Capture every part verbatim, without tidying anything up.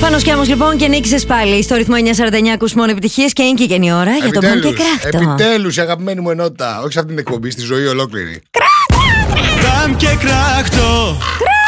Πάνος Κιάμος λοιπόν και νίκησες πάλι. Στο ρυθμό εννιακόσια σαράντα εννιά ακούς μόνο επιτυχίες και είναι και η ώρα για το Μπαμ και Κράχτο. Επιτέλους, η αγαπημένη μου ενότητα. Όχι σε αυτήν την εκπομπή, στη ζωή ολόκληρη. Μπαμ και Κράχτο.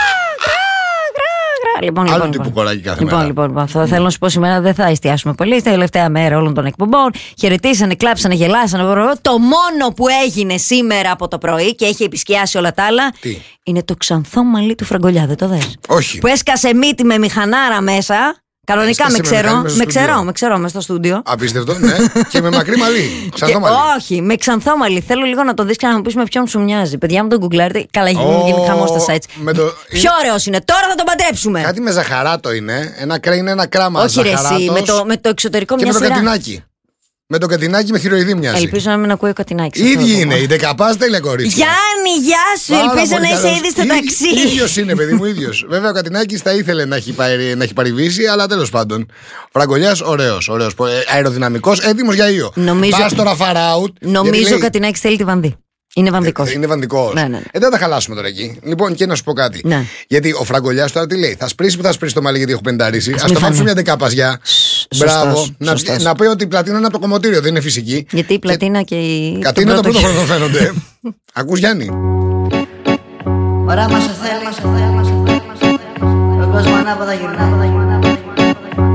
Λοιπόν, Άλλο λοιπόν, τύπου λοιπόν. κοράκι κάθε Λοιπόν, μέρα. λοιπόν, λοιπόν, αυτό θέλω να σου πω σήμερα δεν θα εστιάσουμε πολύ. Στην τελευταία μέρα όλων των εκπομπών. Χαιρετήσανε, κλάψανε, γελάσανε. Το μόνο που έγινε σήμερα από το πρωί και έχει επισκιάσει όλα τα άλλα. Τι? Είναι το ξανθό μαλλί του Φραγκολιά. Δεν το δες? Όχι. Που έσκασε μύτη με μηχανάρα μέσα. Κανονικά Έσκασε με με ξερό, μηχανή μέσα με στο ξερό, στούντιο. με ξερό μες στο στούντιο. Απίστευτο, ναι. Και με μακρύ μαλλί. Ξανθό Και μαλλί. όχι, με ξανθό μαλλί. Θέλω λίγο να το δεις και να μου πεις με ποιον σου μοιάζει. Παιδιά μου τον γκουγκλάρετε. Καλά, έχει Ω, γίνει χαμό στα sites. με το- Πιο ωραίος είναι. Τώρα θα τον παντρέψουμε. Κάτι με ζαχαράτο είναι. Ένα κρέ είναι ένα κράμα. Όχι, ρε, εσύ, ζαχαράτος με το, με το εξωτερικό και μια με το σειρά. κατινάκι. Με το κατινάκι με θηροειδή μοιάζει. Ελπίζω να μην ακούει ο Κατινάκης. Οι αυτό ίδιοι το είναι. πω. Η δεκαπάς τέλεια κορίτσια. Γιάννη, γεια σου. Πάρα Ελπίζω πολύ να είσαι καλός. ήδη στο Ί- ταξί. Ίδιος είναι, παιδί μου, ίδιος. Βέβαια, ο Κατινάκης θα ήθελε να έχει, παρι... να έχει παρηβήσει, αλλά τέλος πάντων. Ο Φραγκολιάς, ωραίος, ωραίος. Αεροδυναμικός, έτοιμος για ήλιο. Νομίζω- Πας τώρα φαράουτ. Νομίζω ο Κατινάκης θέλει τη βανδύ. Είναι βανδικός. Είναι βανδικός. Ναι, ναι, ναι. Ε, δεν θα τα χαλάσουμε τώρα εκεί. Λοιπόν, και να σου πω κάτι. Ναι. Γιατί ο Φραγκολιάς τώρα τι λέει? Θα σπρίσει που θα σπρίσει το μαλλί γιατί έχω πενταρίσει. Ας Ας μη το φανεί. βάψουμε μια δεκαπαζιά. σωστός, Μπράβο. Να, σωστός. να πει ότι η πλατίνα είναι από το κομμωτήριο, δεν είναι φυσική. Γιατί η πλατίνα και η. Κάτι είναι το πρώτο χρόνο φαίνονται. Ακούς Γιάννη? Ωραία μας θέλει, ο κόσμο ανάποδα γυρνά.